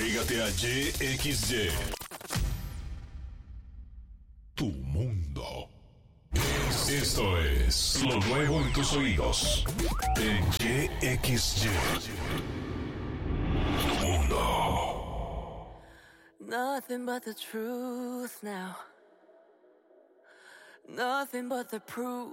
Pégate a YXY. Tu mundo. Esto es lo nuevo en tus oídos. En YXY. Tu mundo. Nothing but the truth now. Nothing but the proof.